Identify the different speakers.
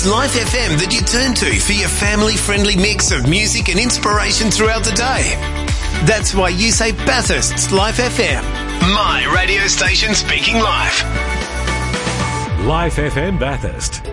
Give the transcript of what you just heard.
Speaker 1: It's Life FM that you turn to for your family-friendly mix of music and inspiration throughout the day. That's why you say Bathurst's Life FM. My radio station speaking life.
Speaker 2: Life FM Bathurst.